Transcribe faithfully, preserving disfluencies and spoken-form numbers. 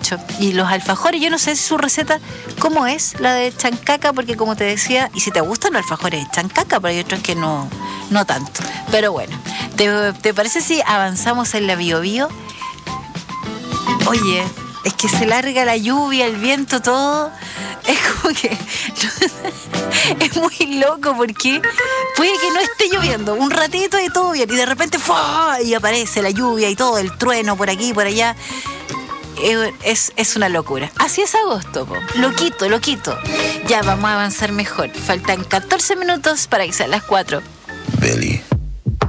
mucho. Y los alfajores, yo no sé si su receta, ¿cómo es la de chancaca? Porque como te decía, y si te gustan los alfajores de chancaca, pero hay otros que no, no tanto. Pero bueno, ¿te, te parece si avanzamos en la Bio Bio? Oye, es que se larga la lluvia, el viento, todo. Es como que es muy loco porque puede que no esté lloviendo un ratito y todo bien, y de repente ¡fua! Y aparece la lluvia y todo, el trueno por aquí, por allá. Es, es una locura. Así es agosto, po. Loquito, loquito. Ya vamos a avanzar mejor. Faltan catorce minutos para que sean las cuatro. Billy.